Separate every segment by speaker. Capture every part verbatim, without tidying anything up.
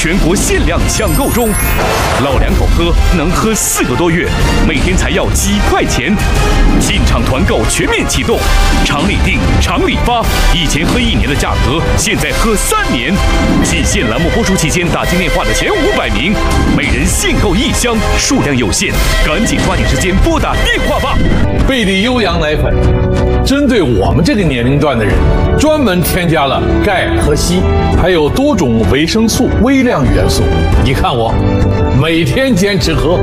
Speaker 1: 全国限量抢购中。老两口喝能喝四个多月，每天才要几块钱。进场团购全面启动，厂里订，厂里发。以前喝一年的价格，现在喝三年。仅限栏目播出期间打进电话的前五百名，每人限购一箱，数量有限，赶紧抓紧时间拨打电话吧。
Speaker 2: 贝利优羊奶粉，针对我们这个年龄段的人，专门添加了钙和硒，还有多种维生素、微量元素。你看我，每天坚持喝。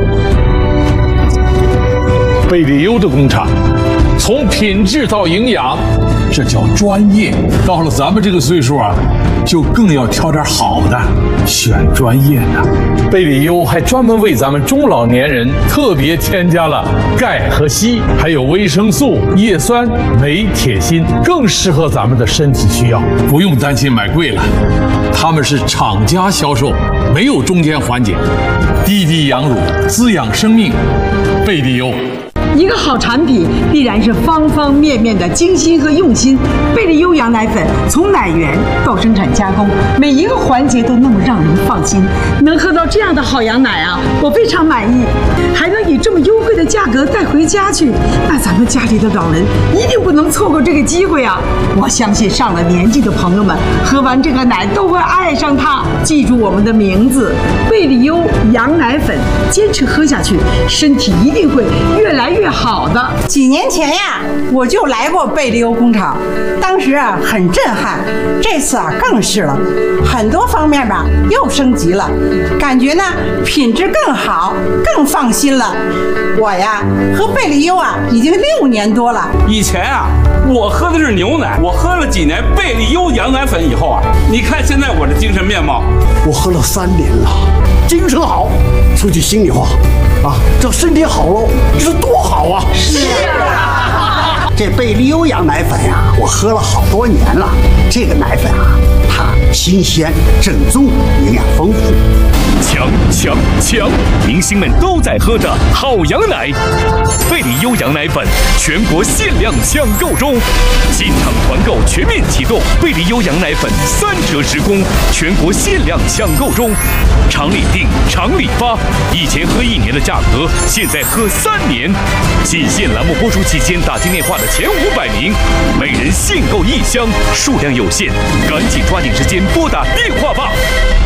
Speaker 2: 贝利优的工厂，从品质到营养，这叫专业。到了咱们这个岁数啊，就更要挑点好的，选专业的。贝利优还专门为咱们中老年人特别添加了钙和硒，还有维生素、叶酸、镁、铁、锌，更适合咱们的身体需要，不用担心买贵了。他们是厂家销售，没有中间环节，滴滴羊乳，滋养生命。贝利优。
Speaker 3: 一个好产品必然是方方面面的精心和用心。贝利优羊奶粉从奶源到生产加工，每一个环节都那么让人放心。能喝到这样的好羊奶啊，我非常满意。还能以这么优惠的价格带回家去，那咱们家里的老人一定不能错过这个机会啊！我相信上了年纪的朋友们喝完这个奶都会爱上它。记住我们的名字，贝利优羊奶粉，坚持喝下去，身体一定会越来越好的。
Speaker 4: 几年前呀，我就来过贝利优工厂，当时啊很震撼，这次啊更是了，很多方面吧又升级了，感觉呢品质更好，更放心了。我呀喝贝利优啊已经六年多了。
Speaker 5: 以前啊我喝的是牛奶，我喝了几年贝利优羊奶粉以后啊，你看现在我的精神面貌，
Speaker 6: 我喝了三年了，精神好。说句心里话啊，这身体好喽，这是多好啊！
Speaker 4: 是啊，
Speaker 6: 这贝利优羊奶粉呀、啊，我喝了好多年了。这个奶粉啊，它新鲜、正宗，营养丰富。
Speaker 1: 强强强！明星们都在喝的好羊奶，贝利优羊奶粉全国限量抢购中，进场团购全面启动，贝利优羊奶粉三折直供，全国限量抢购中，厂里订，厂里发。以前喝一年的价格，现在喝三年。仅限栏目播出期间打进电话的前五百名，每人限购一箱，数量有限，赶紧抓紧时间拨打电话吧。